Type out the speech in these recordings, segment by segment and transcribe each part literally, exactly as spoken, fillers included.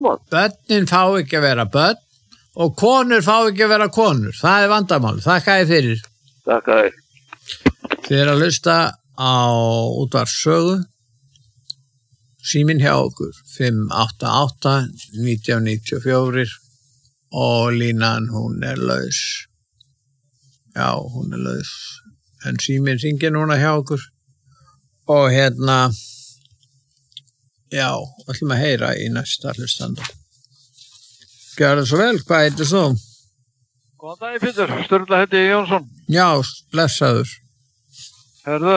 Börnin fá ekki að vera börn og konur fá ekki að vera konur. Það er vandamál. Þakka þér fyrir. Þakka þér. Þið er að hlusta á útvarpssögu. Síminn hjá okkur fimm átta átta nítján níutíu og fjögur og línan hún er laus. Já, hún er laus. En síminn hringir núna hjá okkur. Og hérna, já, ætlum að heyra í næsta hlustanda. Gjörðu svo vel, hvað heitir þú? Góðan daginn, Pétur. Sturla heiti Jónsson. Já, blessaður. Herðu,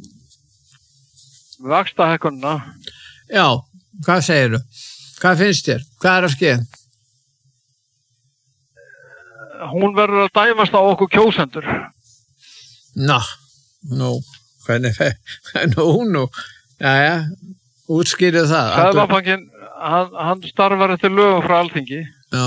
vaxtahækkunina. Já, hvað segirðu? Hvað finnst þér? Hvað er að ske? Hún verður að dæmast á okkur kjósendur. Ná, nú, hvernig fer, nú, nú, jæja, útskýrðu það. Seðlabankinn, hann, hann starfar eftir lögum frá Alþingi. Já.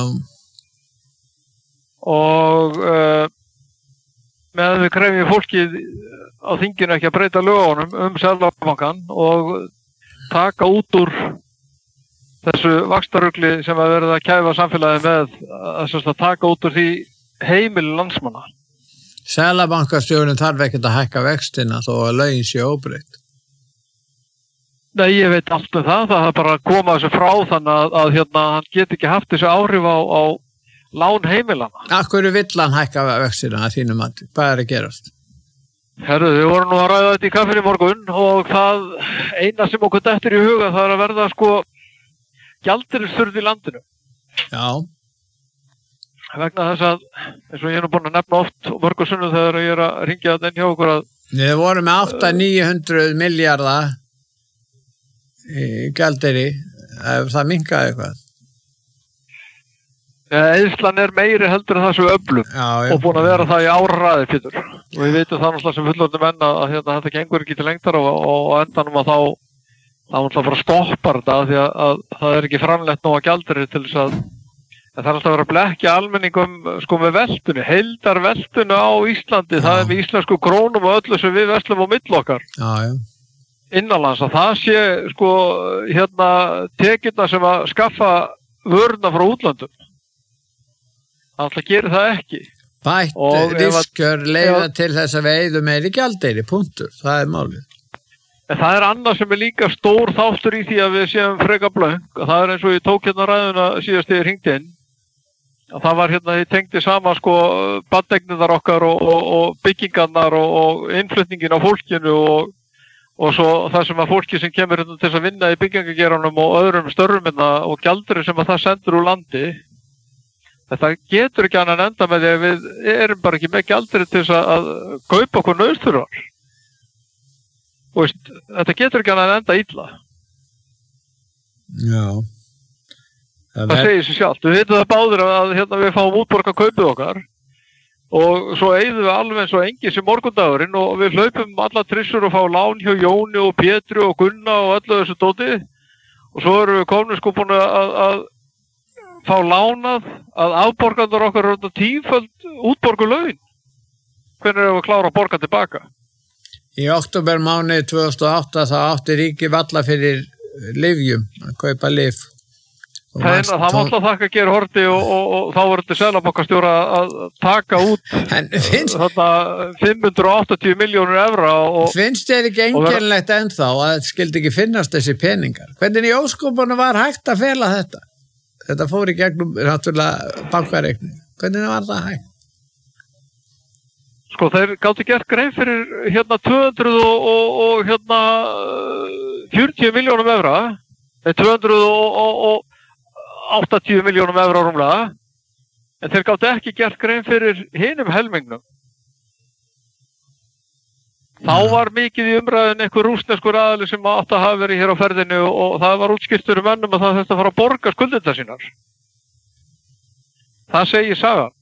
Og uh, meðan við krefjum fólkið á þinginu ekki að breyta lögunum um Seðlabankann og taka út úr þessu vaxtarugli sem að verða að kæfa samfélagi með að, að taka út úr því heimili landsmanna. Seðlabankastjórinn þarf ekkert að hækka vextina þó að lögin sé óbreytt. Nei, ég veit allt um það. Það er bara að koma þessu frá þannig að, að hérna, hann get ekki haft þessu áhrif á, á lán heimilana. Af hverju vill hann hækka vextina að þínum mati? Hvað er að gerast? Herru, við vorum nú að ræða þetta í kaffinu í morgun og það eina sem okkur dettur í huga það er að verða sko gjaldeyrisþurrð í landinu. Já. Vegna þess að, eins og ég er nú búin að nefna oft og mörgur sunnum þegar ég er að ringja þetta inn hjá okkur að... Við vorum með átta til níu hundruð milljarða í gjaldeyri, ef það minnkaði eitthvað. Eyðslan er meiri heldur en það sem við öflum já, já. Og búin að vera það í áraræði, Pétur. Og við veitum það náttúrulega sem fullorðnir menn að, að hérna, þetta gengur ekki til lengdar og, og, og endanum að þá þá náttúrulega bara stoppar þetta því að, að það er ekki framleitt nóg að gjaldeyri til þess að En það er alltaf að vera að blekkja almenningum sko með veltunni, heildarveltunni á Íslandi, já. Það er með íslensku krónum og öllu sem við verslum á milli okkar. Já, já. Innanlands að það sé sko hérna tekjurnar sem að skaffa vöruna frá útlöndum. Það alltaf gerir það ekki. Bætt riskör leiða til þess að við eyðum meiri gjaldeyri, punktur. Það er málið. En það er annað sem er líka stór þáttur í því að við séum freka blöng. Það er eins og ég tók hérna ræðuna síðast þegar ég hringdi inn. Það var hérna, ég tengdi saman sko baddegnirnar okkar og, og, og byggingarnar og, og innflutningin á fólkinu og, og svo það sem að fólki sem kemur hérna til þess að vinna í byggingageranum og öðrum störfum hérna og gjaldurinn sem að það sendur úr landi. Þetta getur ekki annað en enda með því að við erum bara ekki með gjaldurinn til þess að, að kaupa okkur nauðþurfar. Og veist, þetta getur ekki annað en enda illa. Já. Það, það segir sér sjálft. Við veitum það báðir að hérna, við fáum útborga kaupið okkar og svo eyðum við alveg eins og engin sem morgundagurinn og við hlaupum alla trissur og fá lán hjá Jóni og Pétru og Gunna og öllu þessu dóti og svo erum við komin sko búin að, að fá lánað að afborgandur okkar er tíföld útborgu laun. Hvernig erum við að klára að borga tilbaka? Í októbermánuði tvö þúsund og átta þá átti ríki valla fyrir lyfjum að kaupa lyf. Það var alltaf þakka að gera horti og, og, og þá var þetta seðlabankastjóra að taka út finnst, þetta fimm hundruð áttatíu milljónir evra og, finnst þér ekki einkennilegt ver... ennþá að þetta skildi ekki finnast þessi peningar? Hvernig í óskopunum var hægt að fela þetta? Þetta fór í gegnum náttúrulega bankareikning. Hvernig var það hægt? Sko þeir gátu gert grein fyrir hérna tvö hundruð og, og, og hérna fjörutíu milljónum evra tvö hundruð og áttatíu milljónum evra rúmlega, en þeir gátu ekki gert grein fyrir hinum helmingnum. Þá var mikið í umræðin einhver rússneskur aðili sem átti að hafa verið hér á ferðinu og, og það var útskiptur um mönnum að það þurfti að fara að borga skuldinnar sínar. Það segir sagan.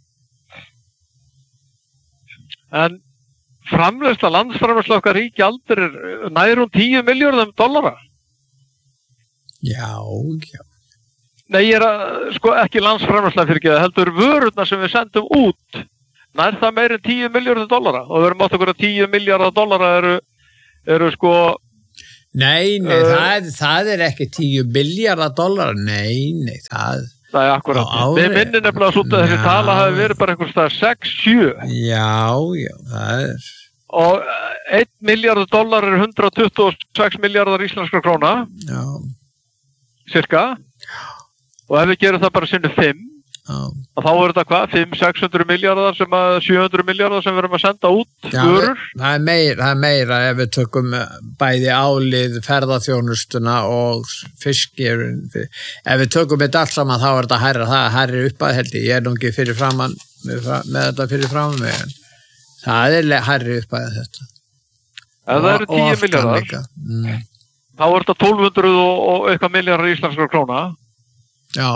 En framleiðsla, landsframleiðsla okkar ríki aldrei nær um tíu milljörðum dollara. Já, já. Nei, ég er að, sko, ekki landsframleiðsla fyrir ekki, heldur vörurnar sem við sendum út, nær það meir en tíu milljörðum dollara og við erum átt okkur að tíu milljarðar dollara eru, eru sko Nei, nei, uh, það, það er ekki tíu milljarðar dollara, nei, nei, það... Það er akkurat, við minnum nefnilega svo að þessi tala hafi verið bara einhvers staðar sex sjö. Já, já, það er... Og einn milljarður dollar er hundrað tuttugu og sex milljarðar íslenskra króna. Já. Cirka. Og ef við gerum það bara sinni fimm, já. Og þá er þetta hvað? fimm, sex hundruð milljarðar sem að sjö hundruð milljarðar sem við erum að senda út vörur. Það er meira, það er meira ef við tökum bæði álið, ferðaþjónustuna og fiskir. Ef við tökum þetta allt saman þá er þetta hærra, það er hærri upp að held ég. Ég er nú ekki fyrir framan með, með þetta fyrir framan mig en það er hærri upp að þetta. Ef það eru tíu milljarðar, mm. þá er þetta tólf hundruð og, og eitthvað milljarðar íslenskra króna. Já.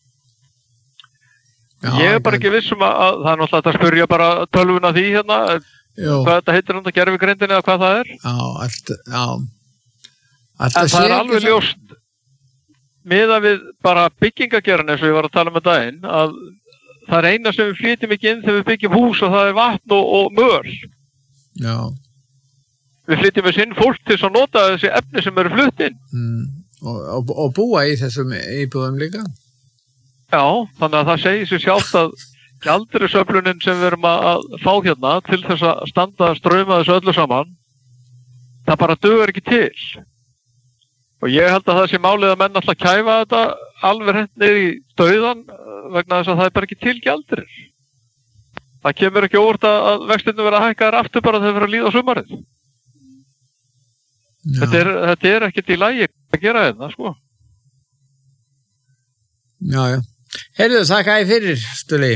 Já, ég er bara ekki vissum að, að það er náttúrulega að spyrja bara tölvuna því hérna Jú. Hvað þetta heitir hann að gervigrindin eða hvað það er já, allt, já. Allt en það er alveg ljóst miðað við bara byggingagerðin eins og ég var að tala með daginn að það er eina sem við flytjum ekki inn þegar við byggjum hús og það er vatn og, og möl já. Við flytjum við sinn fólk til að nota þessi efni sem eru flutt inn mm. og, og, og búa í þessum íbúðum líka Já, þannig að það segir sér sjálft að gjaldeyrisöflunin sem við erum að fá hérna til þess að standa að ströma þessu öllu saman, það bara dugar ekki til. Og ég held að það sé málið að menn alltaf kæfa þetta alveg hent niður í dauðan vegna þess að það er bara ekki til gjaldeyrir. Það kemur ekki óvart að vextirnir verða hækkaðir aftur bara þegar þeir verða að líða á sumarið. Þetta er, þetta er ekkert í lagi að gera þetta, sko. Já, já. Heyrðu, þakka ég fyrir, Stuli.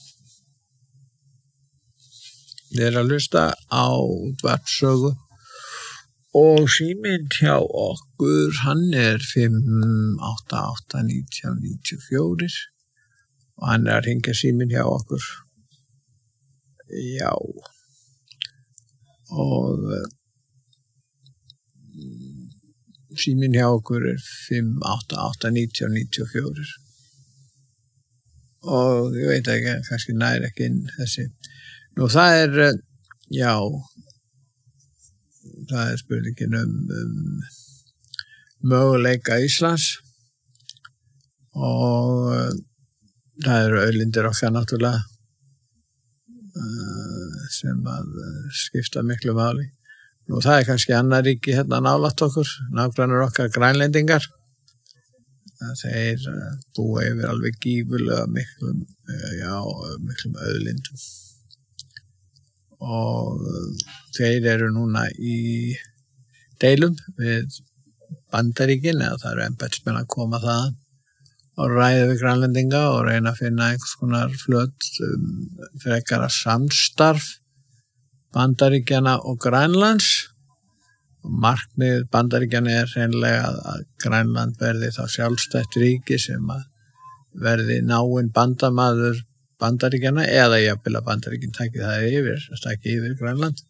Þið er að hlusta á útvarpssögu og síminn hjá okkur, hann er fimm átta átta nítján níutíu og fjögur og hann er að hringja síminn hjá okkur. Já. Og síminn hjá okkur er fimm átta átta nítján níutíu og fjögur. Og ég veit ekki, kannski nær ekki inn þessi. Nú það er, já, það er spurningin um, um möguleika Íslands og uh, það eru auðlindir okkar náttúrulega uh, sem að uh, skipta miklu máli. Nú það er kannski annar ríki hérna nálægt okkur, nágrannar okkar Grænlendingar. Þeir búa yfir alveg gífurlega miklum, já, miklum auðlindum og þeir eru núna í deilum við Bandaríkin eða það eru embættismenn að koma þaðan og ræða við Grænlendinga og reyna að finna einhvers konar flöt um, frekara samstarf Bandaríkjana og Grænlands og markmið Bandaríkjana er hreinlega að, að Grænland verði þá sjálfstætt ríki sem að verði náinn bandamaður Bandaríkjana eða jafnvel að Bandaríkin taki það yfir, taki yfir Grænland.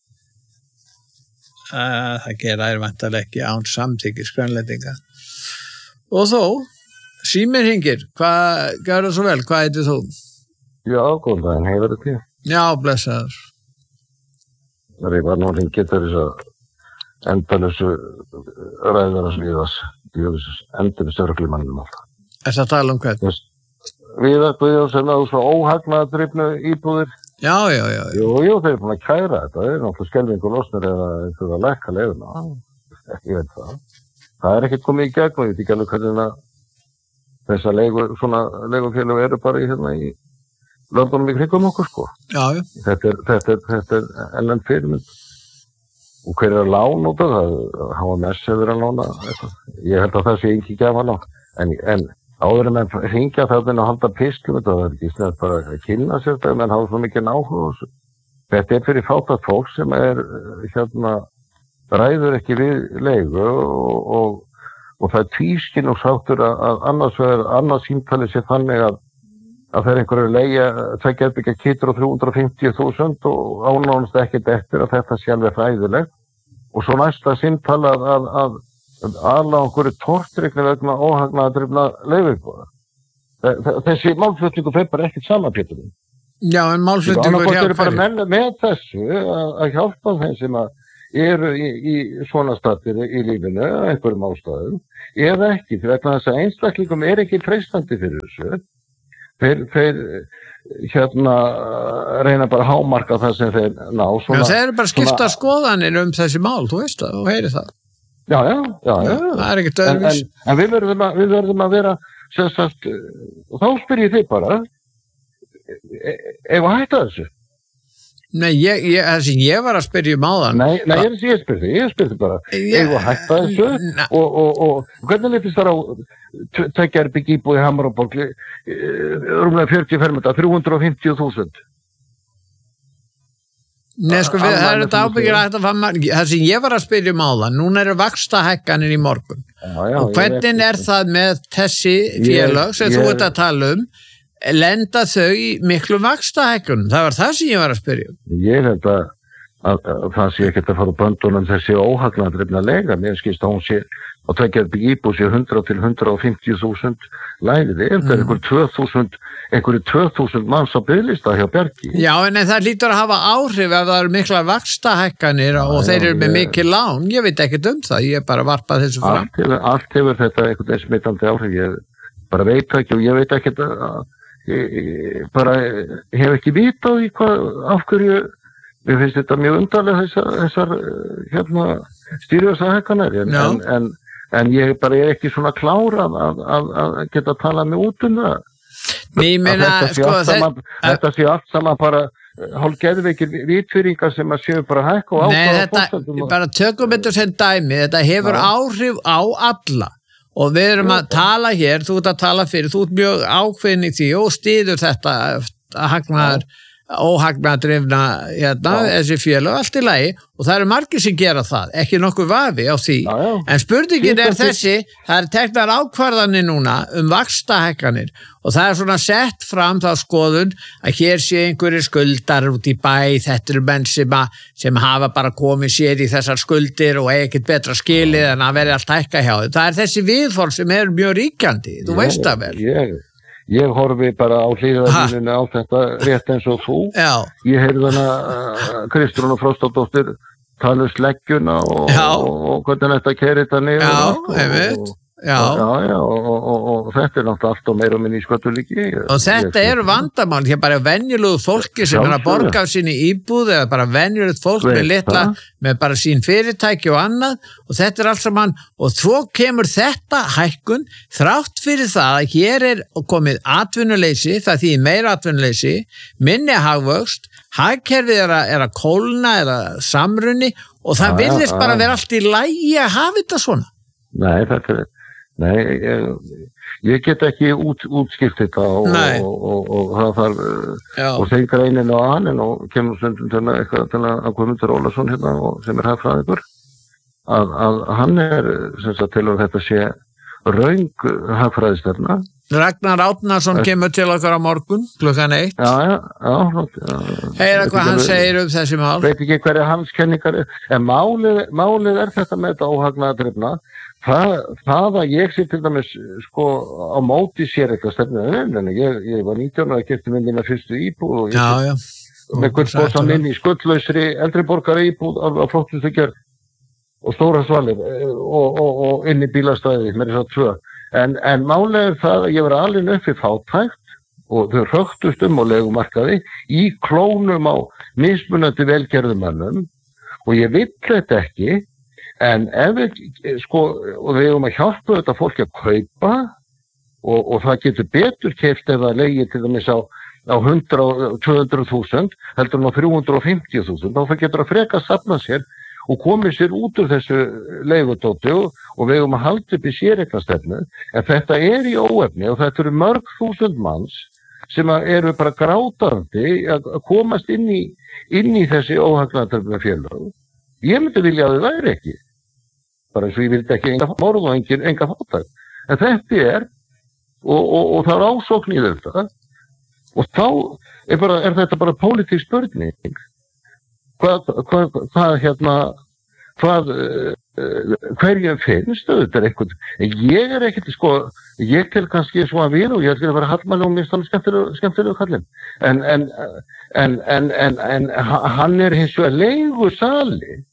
Uh, það gera er vantarlega ekki án samþykkis Grænlendinga. Og þó, síminn hringir, hvað, gjör það svo vel, hvað heitir þú? Já, góðan daginn, hefur þetta til. Já, blessaður. Það er bara náttúrulega getur þess að endalösu ræðara svíðas endalösu stjórnarklímanum alltaf. Er það að tala um hvern? Við að byrja sem að þú svo óhagnaðardrifnu íbúðir. Já, já, já. Jú, jú, þeir eru búin að kæra þetta. Það er náttúrulega skelfingu losnir eða einhverja að lækka leiðuna. Ég veit það. Það er ekkert komið í gegn og ég veit ekki alveg hvernig að þessar leigu, svona leigufélög eru bara í hérna í löndunum í kringum okkur, sko. Já, já. Þetta er, þetta er, þetta er ellend fyrirmynd. Og hver er að lána út af það? H M S hefur að lána eitthvað. Ég held að það sé ekki gefa lán. En, en áður en menn hringja það að halda pislum, það er ekki snett bara að kynna sér það, menn hafa svo mikið áhuga. Þetta er fyrir fátækt fólk sem er, hérna, ræður ekki við leigu og, og, og það er tvískinn og sáttur að, að annars vegar, annars símtali sé þannig að að þeir einhverju leigja tveggja herbergja kittur og þrjú hundruð fimmtíu þúsund og ánánast ekkert eftir að þetta sé alveg hræðilegt. Og svo næsta símtala að, að, að aðla einhverju tortryggni vegna óhagnaðardrifna leiguíbúða. Þessi málflutningur fer bara ekkert saman, Pétur. Já, en málflutningur hjá hverju? Annarkvæmt eru bara menn með þessu að, að hjálpa þeim sem að eru í, í svona staðir í lífinu, einhverjum ástæðum, eða ekki, fyrir að þess að einstaklingum er ekki treystandi fyrir þessu. Þeir, þeir hérna reyna bara að hámarka það sem þeir ná. Svona, já, þeir eru bara skipta svona, skoðanir um þessi mál, þú veist það, og heyri það. Já, já, já. já. Það er ekkert öðruvísi. En, en, en við verðum að, við verðum að vera, sem sagt, og þá spyr ég þig bara, ef að hætta þessu? Nei, ég, ég, þessi, ég var að spyrja um áðan. Nei, nei, ég, ég spyr þig, ég spyr þig bara, ég, ef að hætta þessu, na, og, og, og hvernig litist þar á tvekja herbygg íbúð í Hamraborg, rúmlega fjörutíu fermetra, þrjú hundruð og fimmtíu þúsund? Nei, sko, við, það er þetta ábyggilega það sem ég var að spyrja um áðan, núna eru vaxtahækkanir í morgun. Já, já, og hvernig er það með þessi félög sem ég, þú ert að tala um, lenda þau í miklu vaxtahækkunum? Það var það sem ég var að spyrja um. Ég held að, að, að það sé ekki að fara á böndunum þessi óhagnaðdrifna lega, mér skilst að hún sé á tvekja herbygg íbúð sé hundrað til hundrað og fimmtíu þúsund lægri, það er einhver tvö þúsund einhverju tvö þúsund manns á biðlista hjá Bjargi. Já, en það lítur að hafa áhrif ef það eru mikla vaxtahækkanir og já, þeir eru með ég, mikið lán, ég veit ekkert um það, ég bara varpað þessu fram. Allt hefur, allt hefur þetta einhvern veginn smittandi áhrif, ég bara veit ekki og ég veit ekkert að ég, ég bara hef ekki vitað í hvað, af hverju, mér finnst þetta mjög undarlega þessar, þessar hérna, stýrivextahækkanir, en, en, en, en ég bara er ekki svona klára að, að, að geta talað mig út um það. Mér meina, sko, saman, þetta sé allt saman bara hálfgeðveikir vitfyringar sem að séu bara hækka og ákvæða. Nei, þetta, bara tökum þetta sem dæmi, þetta hefur ja. áhrif á alla og við erum að tala hér, þú ert að tala fyrir, þú ert mjög ákveðin í því og stýður þetta hagnaðar, óhagnaðdrifna hérna, þessi félög, allt í lagi og það eru margir sem gera það, ekki nokkuð vafi á því, já, já. En spurningin er þessi, það er teknar ákvarðanir núna um vaxtahækkanir og það er svona sett fram þá skoðun að hér sé einhverjir skuldar út í bæ, þetta eru menn sem, að, sem hafa bara komið sér í þessar skuldir og ekkert betra skilið en að vera allt hækka hjá þau, það er þessi viðhorf sem er mjög ríkjandi, þú veist það vel. Ég Ég horfi bara á hlýðarlínunni á þetta rétt eins og þú. Já. Ég heyrði hana uh, Kristrúnu Frostadóttir tala um sleggjuna og, og, og hvernig þetta keyrir þetta niður. Já, einmitt. Já, já, já og, og, og, og þetta er náttúrulega allt og meira og minni í sköttulíki. Og þetta eru vandamál, því að bara venjulegu fólki sem er að borga á sinni íbúð eða bara venjulegt fólk Veit, með litla, það? með bara sín fyrirtæki og annað og þetta er allt saman og svo kemur þetta hækkun þrátt fyrir það að hér er komið atvinnuleysi, það þýðir meira atvinnuleysi, minni hagvöxt, hagkerfið er að, er að kólna eða samrunni og það ja, virðist ja, bara vera allt í lagi að hafa þetta svona. Nei, þetta er Nei, ég, ég get ekki út, útskipt þetta og, og, og, og það þarf og þeim greinin á annin og kemur stundum til að, til að Guðmundur Ólason hérna og sem er hagfræðingur að, að hann er sem sagt til að þetta sé röng hagfræðistefna. Ragnar Árnason kemur til okkar á morgun klukkan eitt. Já, já, já. já Heyra hvað hann segir um þessi mál. Veit ekki hverja hans kenningar er, en málið, málið er þetta með þetta óhagnaðardrifna. Það, það að ég sé til dæmis sko á móti sér eitthvað stefnið en ég, ég var nítján og ég kefti minn mína fyrstu íbúð og ég já, já. með gullbósan inn í skuldlausri eldri borgara íbúð á, á flottustu gerð og stóra svalir og, og, og inn í bílastæði með þess að tvö en, en málega er það að ég var alveg uppi fátækt og þau röktust um á leigumarkaði í klónum á mismunandi velgerðumannum og ég vill þetta ekki. En ef við, sko, og við erum að hjálpa þetta fólki að kaupa og, og það getur betur keypt ef það leigir til dæmis á, á hundrað, tvö hundruð þúsund, heldur en á þrjú hundruð og fimmtíu þúsund, þá það getur að freka að safna sér og komið sér út úr þessu leigutóti og, og við erum að halda upp í séreignarstefnu, en þetta er í óefni og þetta eru mörg þúsund manns sem eru bara grátandi að komast inn í, inn í þessi óhagnaðardrifna félög. Ég myndi vilja að þau væri ekki. Bara eins og ég vildi ekki enga morð og enga, enga fátækt. En þetta er, og, og, og það er ásókn í þetta, og þá er, bara, er þetta bara pólitísk spurning. Hvað, hvað, hvað hérna, hvað, uh, hverjum finnst þetta er eitthvað, ég er ekkert, sko, ég til kannski svo að við og ég ætla að vera hallmæli og mér stann skemmtilegu kallinn. En, en, en, en, en, en hann er hins vegar leigu sali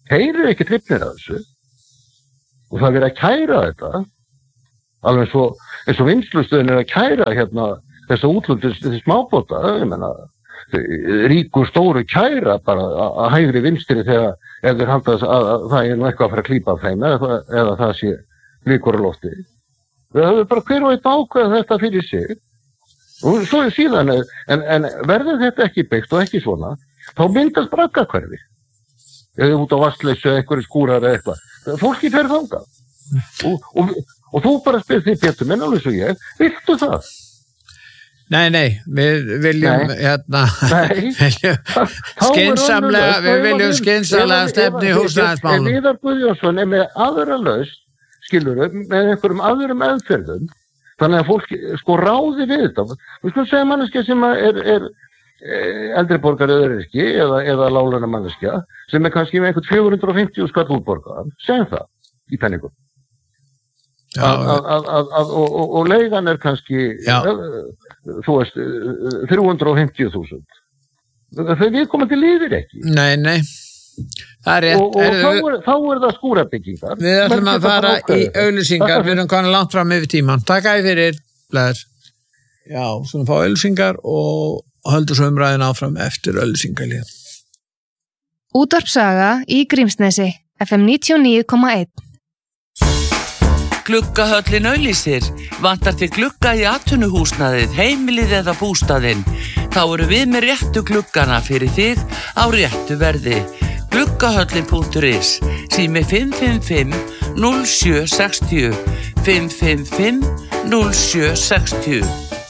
þeir eru ekki hrifnir af þessu og það er verið að kæra þetta alveg eins og, eins og vinnslustöðin er að kæra hérna þessa útlöndis smábáta, ég menna ríku stóru kæra bara að hægri vinstri þegar ef þeir halda að, að, að það er nú eitthvað að fara að klípa þeim eða, eða það sé líkur á lofti. Það er bara hver og einn ákveða þetta fyrir sig og svo er síðan en, en verður þetta ekki byggt og ekki svona þá myndast braggahverfi eða út á vatnsleysu eða einhverju skúrar eða eitthvað fólki fer þangað og, og, og þú bara spyrir því Pétur minn alveg svo ég, viltu það? Nei, nei, við viljum Nei. hérna Nei. viljum skynsamlega við viljum skynsamlega stefni í húsnæðismálum. Ef Viðar Guðjónsson er með aðra lausn, skilur með einhverjum aðrum aðferðum, þannig að fólk sko ráði við þetta. Við skulum segja manneskja sem er, er eldri borgari öryrki eða, eða láglauna manneskja sem er kannski með einhvern fjögur hundruð og fimmtíu skall útborgaðan, segjum það í penningum. Já, að, að, að, að, og, og, og leigan er kannski Já. þú veist þrjú hundruð og fimmtíu þúsund þau viðkomandi lífir ekki Nei, nei, það er rétt. og, og Heyrðu, þá, er, þá er það skúrabyggingar Við ætlum Menn að geta fara bara í ákveðið. auglýsingar, við erum komin langt fram yfir tíman. Takk æði fyrir, blæður. Já, svona fá auglýsingar og höldur svo umræðin áfram eftir auglýsingarlið. Útvarpsaga í Grímsnesi, F M níutíu og níu komma einn. Gluggahöllin auglýsir. Vantar til glugga í atvinnuhúsnæðið, heimilið eða bústaðinn. Þá eru við með réttu gluggana fyrir þig á réttu verði. Gluggahöllin punktur is, sími fimm fimm fimm núll sjö sex núll, fimm fimm fimm núll sjö sex núll.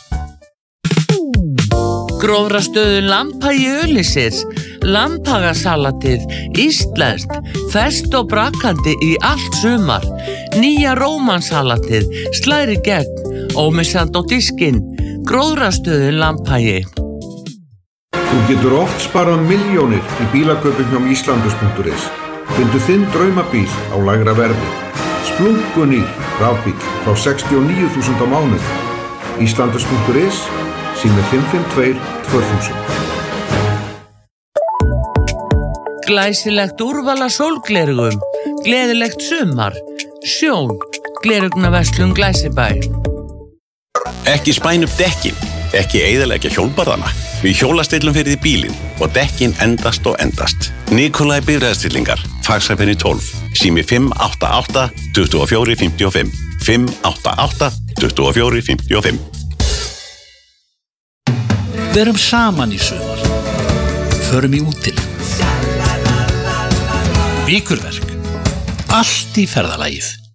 Grófrastöðun Lambhagi auglýsir. Lambhagasalatið, íslenskt, fest og brakandi í allt sumar. Nýja rómansalatið, slæri gegn, ómissand á diskinn. Grófrastöðun Lambhagi. Þú getur oft sparað milljónir í bílakaupum hjá Íslandus punktur is. Fyndu þinn draumabíl á lægra verði. Splunkunýr rafbíl frá sextíu og níu þúsund á mánuði. Íslandus punktur is, sími fimm fimm tvö tvö þúsund. Glæsilegt úrvala sólglerugum, gleðilegt sumar, sjón, glerugnaverslun Glæsibæ. Ekki spæn upp dekkin, ekki eyðileggja hjólbarðana. Við hjólastillum fyrir því bílinn og dekkin endast og endast. Nikolai bifreiðastillingar, Faxafenni tólf, sími fimm átta átta tvö fjögur fimm fimm, fimm átta átta tvö fjögur fimm fimm. Verum saman í sumar. Förum í útilegu. Víkurverk. Allt í ferðalagið.